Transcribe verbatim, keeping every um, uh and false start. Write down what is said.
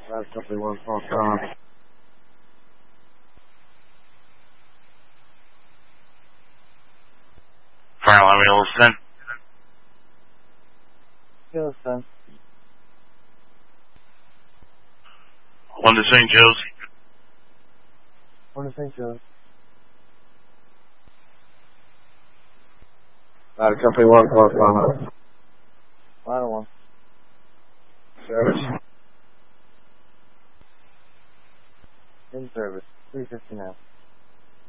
That's Company one, False Con. Fire alarm, you listen? Yeah, son. One to Saint Joe's. One to Saint Joe's. Out of Company one, False Con. Ladder one. Service. In service. three fifty now.